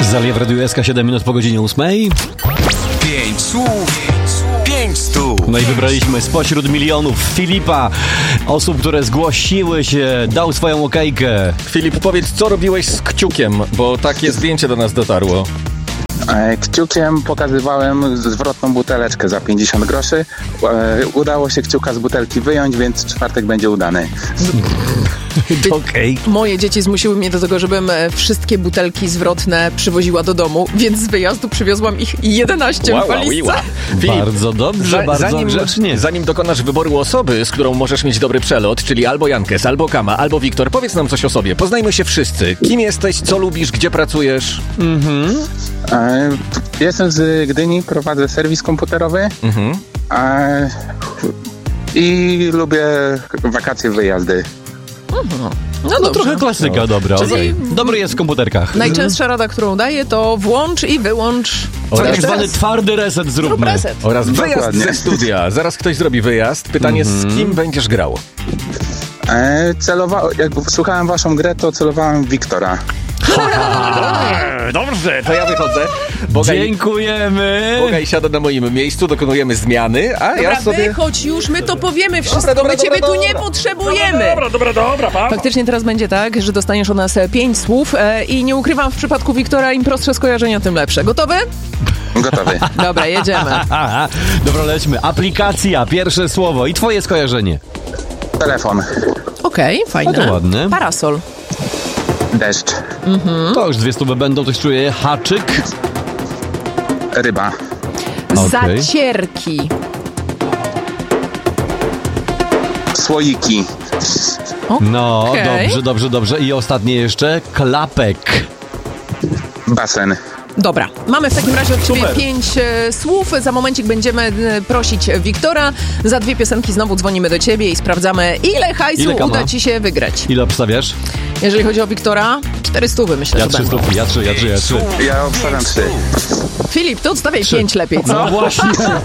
Zaliew Radio SK, 7 minut po godzinie 8. 5 słów, 5 stóp. No i wybraliśmy spośród milionów Filipa, osób, które zgłosiły się, dał swoją okejkę. Filip, powiedz, co robiłeś z kciukiem, bo takie zdjęcie do nas dotarło. Kciukiem pokazywałem zwrotną buteleczkę za 50 groszy. Udało się kciuka z butelki wyjąć, więc czwartek będzie udany. Okej. Moje dzieci zmusiły mnie do tego, żebym wszystkie butelki zwrotne przywoziła do domu, więc z wyjazdu przywiozłam ich 11 w walizce. Filip, Bardzo dobrze, bardzo grzecznie. Zanim dokonasz wyboru osoby, z którą możesz mieć dobry przelot, czyli albo Jankes, albo Kama, albo Wiktor, powiedz nam coś o sobie. Poznajmy się wszyscy. Kim jesteś, co lubisz, gdzie pracujesz? Jestem z Gdyni, prowadzę serwis komputerowy i lubię wakacje, wyjazdy. No trochę klasyka, dobra. Czyli- Okej. Dobry jest w komputerkach. Najczęstsza rada, którą daję, to włącz i wyłącz. Tak zwany twardy reset zróbmy. reset. Oraz wyjazd Dokładnie. ze studia. Zaraz ktoś zrobi wyjazd. Pytanie, z kim będziesz grał? Jak słuchałem waszą grę, to celowałem w Wiktora. Dobrze, to ja wychodzę. Dziękujemy. Bogaj siada na moim miejscu, dokonujemy zmiany, a ja sobie... Wychodź już, my to powiemy wszystko, Dobra, my ciebie tu dobra. nie potrzebujemy. Dobra, pa. Faktycznie teraz będzie tak, że dostaniesz od nas 5 słów i nie ukrywam, w przypadku Wiktora im prostsze skojarzenia, tym lepsze. Gotowy? Gotowy. Dobra, jedziemy. Aha. Dobra, lećmy. Aplikacja, pierwsze słowo i twoje skojarzenie. Telefon. Okej, fajne. A to ładne. Parasol. Deszcz. To już 2 stówy będą, coś czuję. Haczyk. Ryba. Okej. Zacierki. Słoiki. No, Okej. dobrze. I ostatnie jeszcze. Klapek. Basen. Dobra, mamy w takim razie od ciebie 5 słów. Za momencik będziemy prosić Wiktora. Za 2 piosenki znowu dzwonimy do ciebie i sprawdzamy, ile hajsu Ile kama? uda ci się wygrać. Ile obstawiasz? Jeżeli chodzi o Wiktora, 400 myślę, Ja że 3 będą. stówy, ja 3. Ja obstawiam 3. Filip, to odstawiaj 5 lepiej, co? No właśnie.